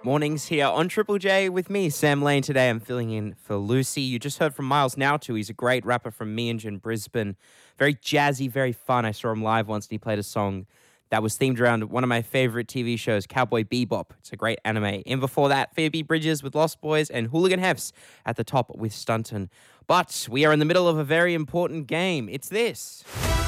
Mornings here on Triple J with me, Sam Lane. Today I'm filling in for Lucy. You just heard from Miles Nautu. He's a great rapper from Meanjin in Brisbane. Very jazzy, very fun. I saw him live once and he played a song that was themed around one of my favorite TV shows, Cowboy Bebop. It's a great anime. And before that, Phoebe Bridgers with Lost Boys and Hooligan Hefs at the top with Stunton. But we are in the middle of a very important game. It's this.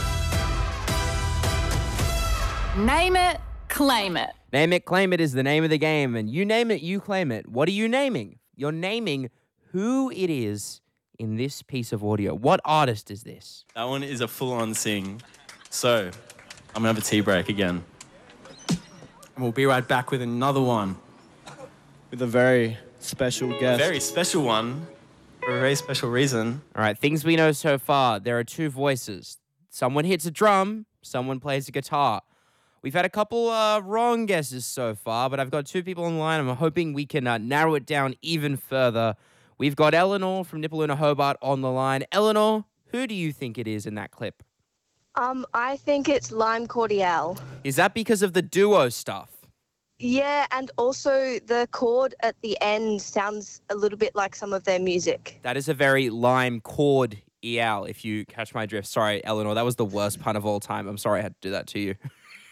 Name it, claim it. Name it, claim it is the name of the game. And you name it, you claim it. What are you naming? You're naming who it is in this piece of audio. What artist is this? That one is a full-on sing. So, I'm going to have a tea break again. And we'll be right back with another one. With a very special guest. A very special one for a very special reason. All right, things we know so far. There are two voices. Someone hits a drum, someone plays a guitar. We've had a couple wrong guesses so far, but I've got two people online. I'm hoping we can narrow it down even further. We've got Eleanor from Nipaluna Hobart on the line. Eleanor, who do you think it is in that clip? I think it's Lime Cordiale. Is that because of the duo stuff? Yeah, and also the chord at the end sounds a little bit like some of their music. That is a very Lime Cordiale, if you catch my drift. Sorry, Eleanor, that was the worst pun of all time. I'm sorry I had to do that to you.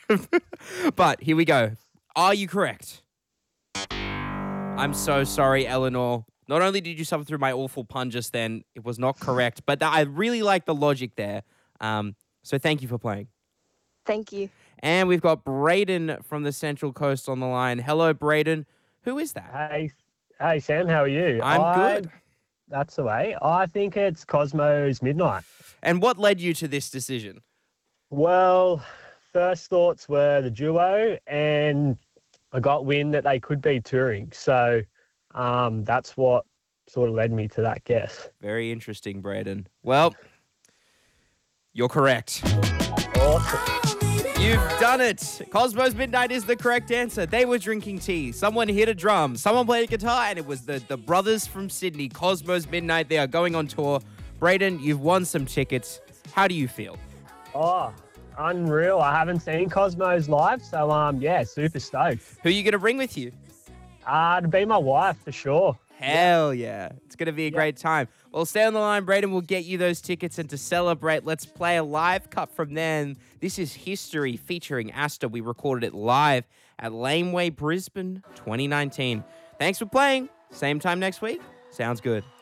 But here we go. Are you correct? I'm so sorry, Eleanor. Not only did you suffer through my awful pun just then, it was not correct, but I really like the logic there. So thank you for playing. Thank you. And we've got Braden from the Central Coast on the line. Hello, Braden. Who is that? Hey, Sam, how are you? I'm good. That's the way. I think it's Cosmo's Midnight. And what led you to this decision? Well, first thoughts were the duo, and I got wind that they could be touring. So that's what sort of led me to that guess. Very interesting, Braden. Well, you're correct. Awesome. You've done it. Cosmo's Midnight is the correct answer. They were drinking tea. Someone hit a drum. Someone played a guitar, and it was the brothers from Sydney, Cosmo's Midnight. They are going on tour. Braden, you've won some tickets. How do you feel? Oh, unreal. I haven't seen Cosmo's live, so yeah, super stoked. Who are you going to bring with you? To be my wife, for sure. Hell yeah. It's going to be a great time. Well, stay on the line, Braden. We'll get you those tickets. And to celebrate, let's play a live cut from then. This is History featuring Asta. We recorded it live at Laneway, Brisbane, 2019. Thanks for playing. Same time next week. Sounds good.